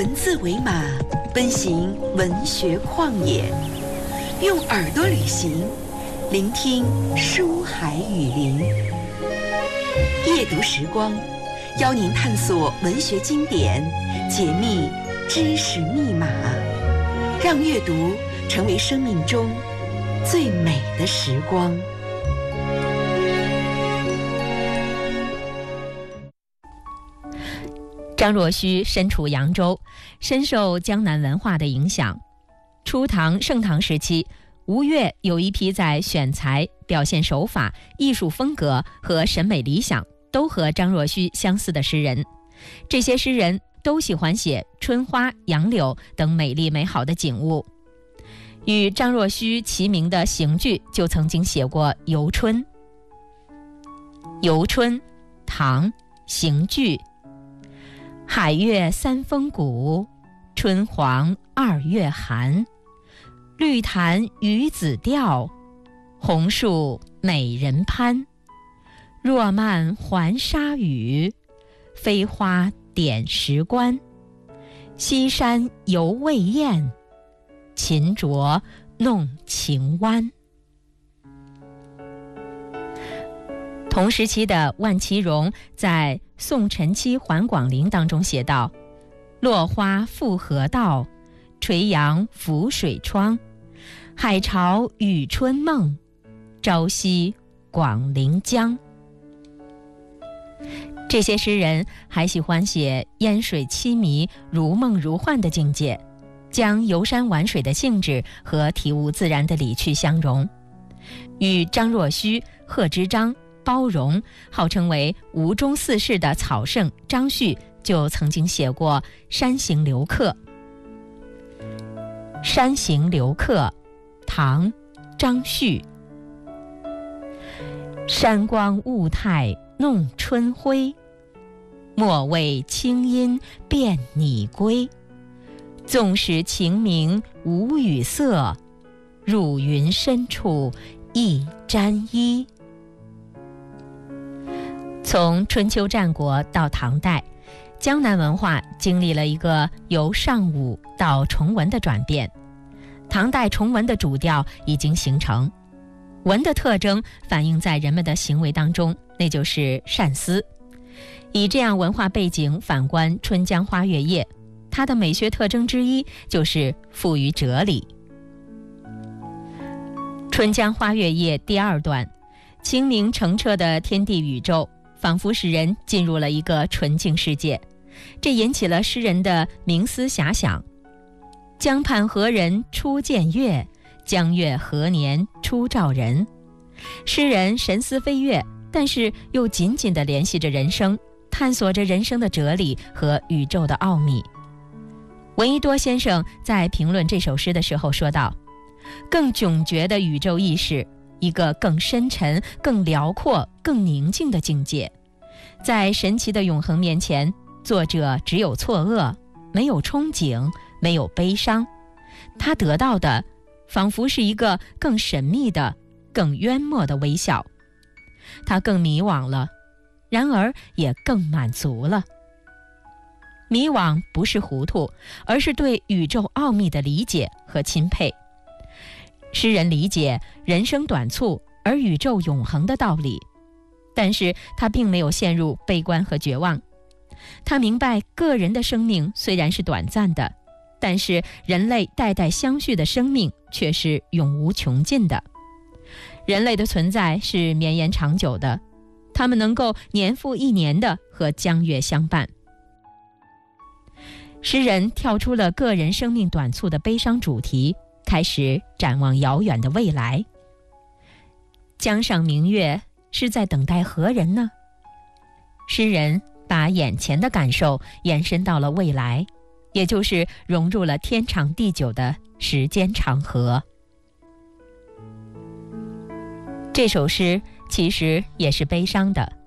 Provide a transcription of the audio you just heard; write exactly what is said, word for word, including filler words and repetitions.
文字为马，奔行文学旷野，用耳朵旅行，聆听书海雨林。夜读时光，邀您探索文学经典，解密知识密码，让阅读成为生命中最美的时光。 张若虚身处扬州，深受江南文化的影响。初唐、盛唐时期，吴越有一批在选材、表现手法、艺术风格和审美理想都和张若虚相似的诗人。这些诗人都喜欢写春花、杨柳等美丽美好的景物。与张若虚齐名的邢具就曾经写过《游春》。游春，唐，邢具。海月三峰谷，春黄二月寒。绿潭鱼子钓，红树美人攀。若漫还沙雨，飞花点石关。西山犹未厌，秦浊弄晴湾。同时期的万其荣在《送陈妻还广陵》当中写道：落花复河道，垂杨浮水窗。海潮与春梦，朝夕广陵江。这些诗人还喜欢写烟水凄迷、如梦如幻的境界，将游山玩水的兴致和体悟自然的理趣相融。与张若虚、贺知章、包容号称为吴中四士的草圣张旭就曾经写过《山行留客》。《山行留客》，唐，张旭。山光雾态弄春晖，莫为清音辨拟归。纵使晴明无雨色，入云深处一沾衣。从春秋战国到唐代，江南文化经历了一个由尚武到崇文的转变。唐代崇文的主调已经形成，文的特征反映在人们的行为当中，那就是善思。以这样文化背景反观《春江花月夜》，它的美学特征之一就是富于哲理。《春江花月夜》第二段，清明澄澈的天地宇宙仿佛使人进入了一个纯净世界，这引起了诗人的冥思遐想。江畔何人初见月？江月何年初照人？诗人神思飞跃，但是又紧紧地联系着人生，探索着人生的哲理和宇宙的奥秘。闻一多先生在评论这首诗的时候说道：更迥绝的宇宙意识，一个更深沉、更辽阔、更宁静的境界。在神奇的永恒面前，作者只有错愕，没有憧憬，没有悲伤。他得到的仿佛是一个更神秘的、更渊默的微笑。他更迷惘了，然而也更满足了。迷惘不是糊涂，而是对宇宙奥秘的理解和钦佩。诗人理解人生短促而宇宙永恒的道理，但是他并没有陷入悲观和绝望。他明白个人的生命虽然是短暂的，但是人类代代相续的生命却是永无穷尽的。人类的存在是绵延长久的，他们能够年复一年的和江月相伴。诗人跳出了个人生命短促的悲伤主题，开始展望遥远的未来。江上明月是在等待何人呢？诗人把眼前的感受延伸到了未来，也就是融入了天长地久的时间长河。这首诗其实也是悲伤的，